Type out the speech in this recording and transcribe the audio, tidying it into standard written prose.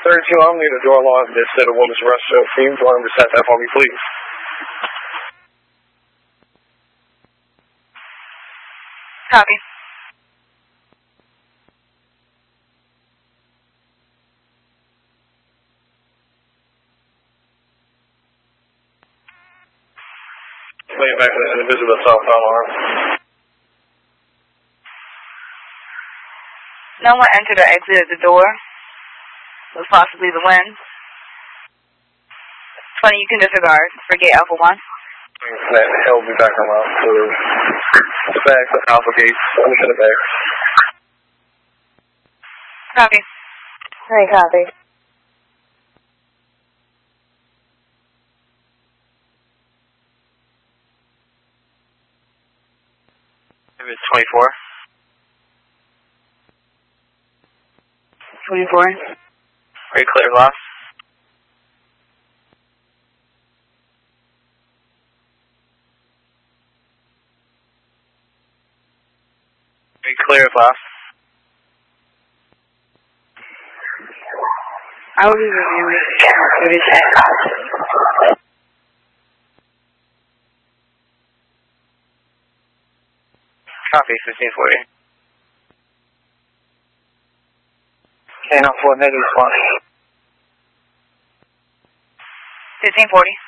32, I'll need a door lock that said a woman's restroom. Can you want to set that for me, please? Copy. Lay back to the invisible soft alarm. No one entered or exited the door. It was possibly the wind. 20, you can disregard for gate Alpha 1. That held me back around to the back of Alpha Gate. I'm to the back. Copy. Hey, copy. It's 24. 24. Are you clear, lost? Are you clear, lost? I will be reviewing security check. Copy, 1540. Okay, now for negative 1. 1540.